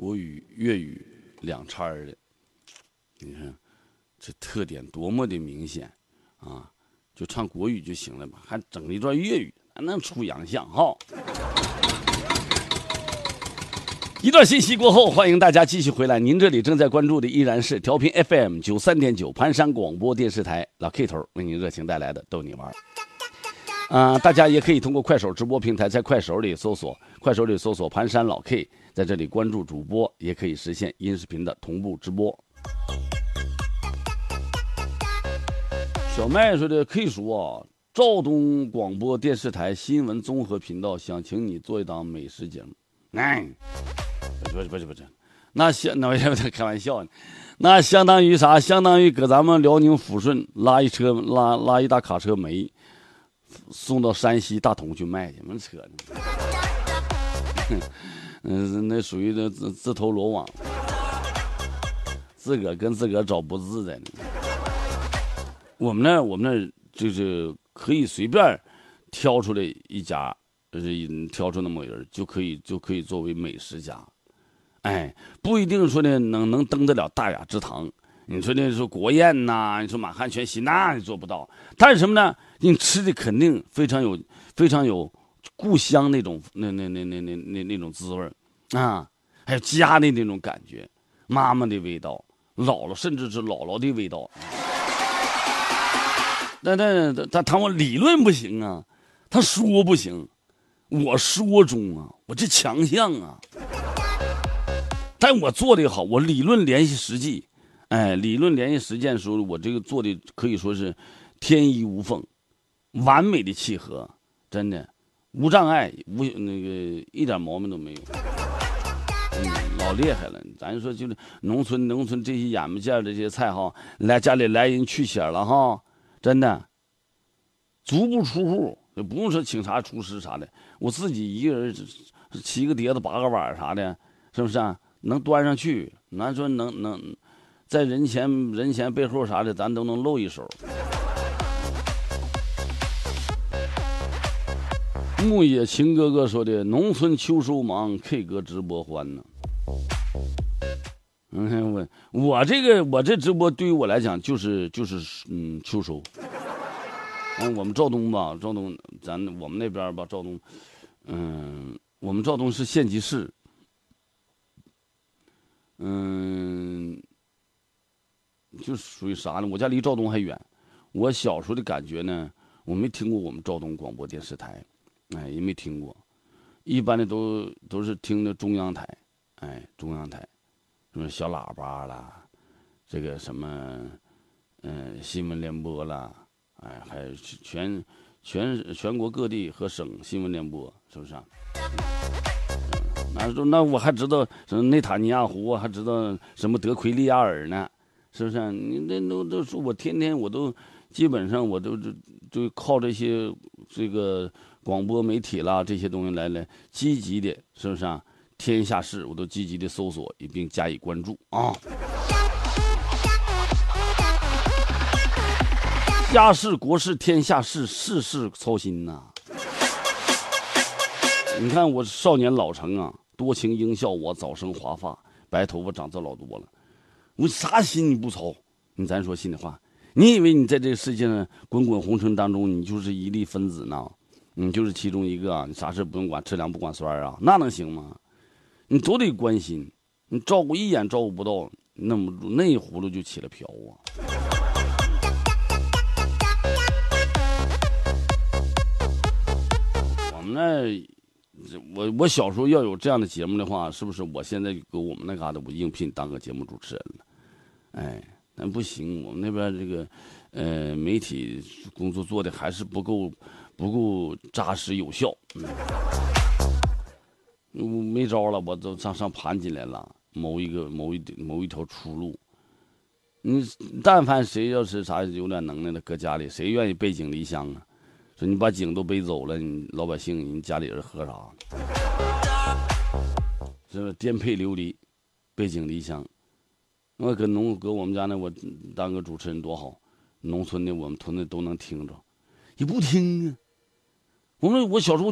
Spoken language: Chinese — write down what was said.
国语、粤语两掺的。你看这特点多么的明显啊！就唱国语就行了嘛，还整了一段粤语，还能出洋相哈。一段信息过后，欢迎大家继续回来。您这里正在关注的依然是调频 FM 93.9盘山广播电视台老 K 头为您热情带来的逗你玩。大家也可以通过快手直播平台，在快手里搜索盘山老 K， 在这里关注主播，也可以实现音视频的同步直播。小麦说的 K 叔啊，肇东广播电视台新闻综合频道想请你做一档美食节目。不是，那我在开玩笑呢，那相当于啥？相当于搁咱们辽宁抚顺拉一大卡车煤，送到山西大同去卖去，什么扯呢？那属于这自投罗网，自个跟自个找不自在呢。我们那就是可以随便挑出来一家，挑出那么个人就可以作为美食家。哎，不一定说呢能登得了大雅之堂。你说那说国宴呐，你说满汉全席那你做不到。但是什么呢？你吃的肯定非常有故乡那种那种滋味啊，还有家的那种感觉，妈妈的味道，姥姥甚至是姥姥的味道。但他我理论不行啊，他说不行，我说中啊，我这强项啊。但我做的好，我理论联系实际，理论联系实践的时候，我这个做的可以说是天衣无缝，完美的契合，真的无障碍，一点毛病都没有。老厉害了，咱说就是农村这些眼不见的这些菜哈，来家里来人去血了哈，真的足不出户，也不用说请啥厨师啥的，我自己一个人7个碟子8个碗啥的，是不是啊？能端上去，咱说能在人前背后啥的，咱都能露一手。牧野情哥哥说的，农村秋收忙 ，K 哥直播欢呢。我这直播对于我来讲就是秋收。我们肇东吧，我们那边吧，肇东，我们肇东是县级市。就属于啥呢？我家离肇东还远。我小时候的感觉呢，我没听过我们肇东广播电视台，也没听过。一般的都是听的中央台，中央台，什么小喇叭啦，这个什么，新闻联播啦，还有全国各地和省新闻联播，是不是啊？那我还知道什么内塔尼亚胡，还知道什么德奎利亚尔呢，是不是啊？你那都说我天天我都基本上我都靠这些这个广播媒体啦这些东西来积极的，是不是啊？天下事我都积极的搜索并加以关注啊。家事国事天下事，事事操心呐。你看我少年老成啊，多情应笑我，早生华发，白头发长这老多了，我啥心你不操？咱说心里话，你以为你在这个世界上滚滚红尘当中，你就是一粒分子呢？你就是其中一个啊？你啥事不用管，吃凉不管酸啊？那能行吗？你都得关心，你照顾一眼照顾不到，那一葫芦就起了瓢啊！我们那，我小时候要有这样的节目的话，是不是我现在搁我们那嘎达我应聘当个节目主持人了？但不行，我们那边这个媒体工作做的还是不够扎实有效。没招了，我都上盘进来了，某一条出路。但凡谁要是啥有点能耐的，搁家里谁愿意背井离乡啊？说你把井都背走了，你老百姓你家里人喝啥？是不是颠沛流离，背井离乡？我搁我们家呢，我当个主持人多好，农村的我们屯子都能听着，也不听啊。我小时候